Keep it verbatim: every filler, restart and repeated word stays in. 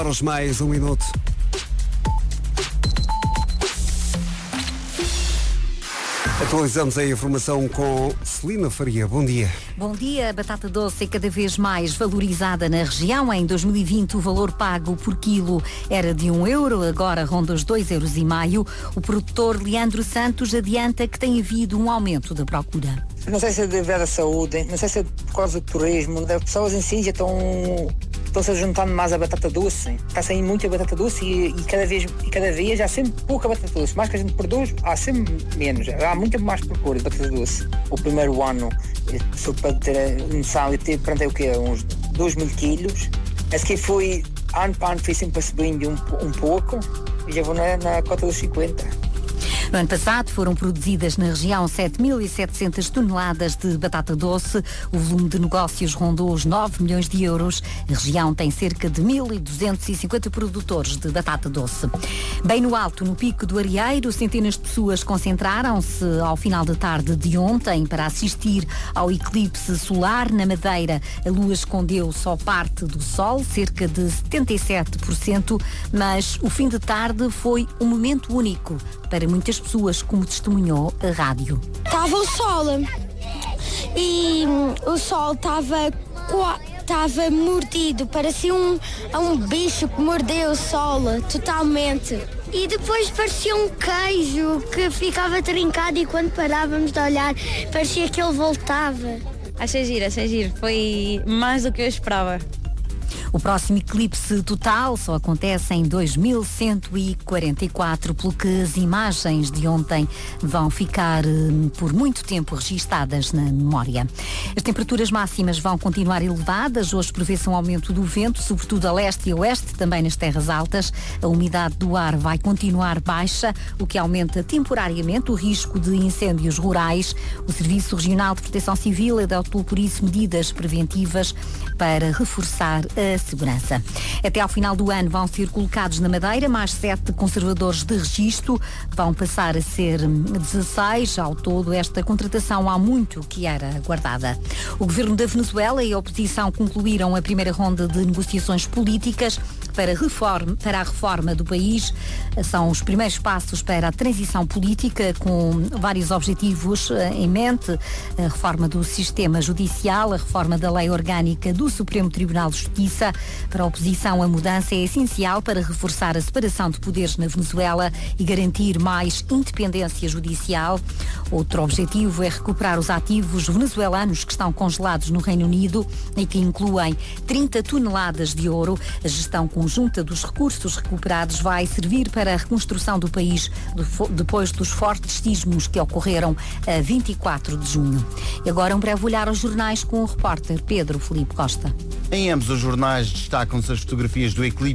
Horas mais um minuto. Atualizamos a informação com Celina Faria. Bom dia. Bom dia. A batata doce é cada vez mais valorizada na região. Em dois mil e vinte, o valor pago por quilo era de um euro, agora ronda os dois euros e meio. O produtor Leandro Santos adianta que tem havido um aumento da procura. Não sei se é devido à saúde, não sei se é por causa do turismo. As pessoas em si já estão... estão-se juntando mais a batata doce. Está saindo muita batata doce e, e, cada vez, e cada vez há sempre pouca batata doce. Mais que a gente produz, há sempre menos. Há muito mais procura de batata doce. O primeiro ano, só para ter noção, eu tive, plantei o quê? Uns dois mil quilos. Esse que foi, ano para ano, foi sempre subindo um, um pouco. E já vou na, na cota dos cinquenta. No ano passado foram produzidas na região sete mil e setecentas toneladas de batata doce. O volume de negócios rondou os nove milhões de euros. A região tem cerca de mil duzentos e cinquenta produtores de batata doce. Bem no alto, no Pico do Arieiro, centenas de pessoas concentraram-se ao final da tarde de ontem para assistir ao eclipse solar na Madeira. A lua escondeu só parte do sol, cerca de setenta e sete por cento, mas o fim de tarde foi um momento único para muitas pessoas, como testemunhou a rádio. Estava o sol e o sol estava estava mordido, parecia um, um bicho que mordeu o sol totalmente. E depois parecia um queijo que ficava trincado e quando parávamos de olhar parecia que ele voltava. Achei giro, achei giro. Foi mais do que eu esperava. O próximo eclipse total só acontece em dois mil cento e quarenta e quatro, pelo que as imagens de ontem vão ficar por muito tempo registadas na memória. As temperaturas máximas vão continuar elevadas. Hoje prevê-se um aumento do vento, sobretudo a leste e a oeste, também nas terras altas. A umidade do ar vai continuar baixa, o que aumenta temporariamente o risco de incêndios rurais. O Serviço Regional de Proteção Civil adotou, por isso, medidas preventivas para reforçar a segurança. Até ao final do ano vão ser colocados na Madeira mais sete conservadores de registro, vão passar a ser dezesseis ao todo. Esta contratação há muito que era aguardada. O governo da Venezuela e a oposição concluíram a primeira ronda de negociações políticas para, reforma, para a reforma do país. São os primeiros passos para a transição política, com vários objetivos em mente: a reforma do sistema judicial, a reforma da lei orgânica do Supremo Tribunal de Justiça. Para a oposição, a mudança é essencial para reforçar a separação de poderes na Venezuela e garantir mais independência judicial. Outro objetivo é recuperar os ativos venezuelanos que estão congelados no Reino Unido e que incluem trinta toneladas de ouro. A gestão conjunta dos recursos recuperados vai servir para a reconstrução do país depois dos fortes sismos que ocorreram a vinte e quatro de junho. E agora um breve olhar aos jornais com o repórter Pedro Filipe Costa. Em ambos os jornais destacam-se as fotografias do eclipse